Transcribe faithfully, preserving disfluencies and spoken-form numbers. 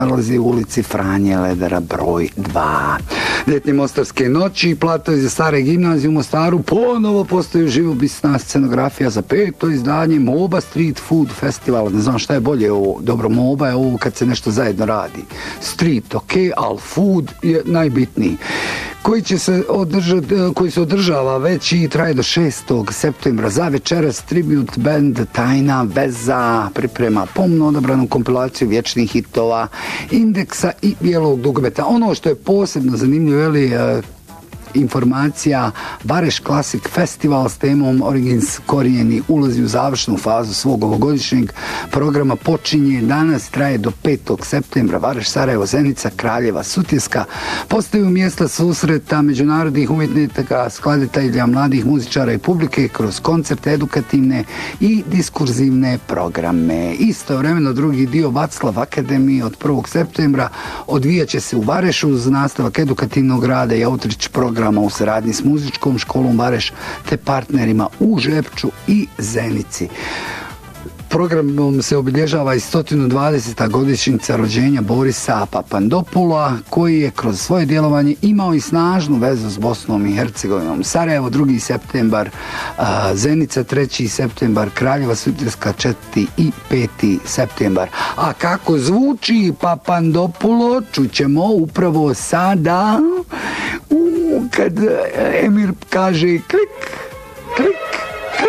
nalazi u ulici Franje Ledara broj dva. Ljetne mostarske noći, platovi za stare gimnazije u Mostaru, ponovo postaju živopisna scenografija za peto izdanje Moba Street Food Festival. Ne znam šta je bolje ovo, dobro, Moba je ovo kad se nešto zajedno radi. Street, ok, ali food je najbitniji. Koji, će se održati, koji se održava već i traje do šestog septembra. Za večeras tribute band Tajna veza priprema pomno odabranu kompilaciju vječnih hitova Indeksa i Bijelog dugmeta. Ono što je posebno zanimljivo je li informacija Vareš Classic Festival s temom Origins korijeni ulazi u završnu fazu svog ovogodišnjeg programa, počinje danas, traje do petog septembra. Vareš, Sarajevo, Zenica, Kraljeva, Sutjeska postaju mjesta susreta međunarodnih umjetnika, skladatelja, mladih muzičara i publike kroz koncerte, edukativne i diskurzivne programe. Istovremeno drugi dio Vaclav Akademije od prvog septembra odvijat će se u Varešu uz nastavak edukativnog rada i outreach programa u saradnji s muzičkom školom Vareš te partnerima u Žepču i Zenici. Programom se obilježava i sto dvadeseta godišnjica rođenja Borisa Papandopula, koji je kroz svoje djelovanje imao i snažnu vezu s Bosnom i Hercegovinom. Sarajevo drugi septembar, Zenica treći septembar, Kraljeva, Sutjeska četvrti i peti septembar. A kako zvuči Papandopulo, čućemo upravo sada, u, kad Emir kaže klik,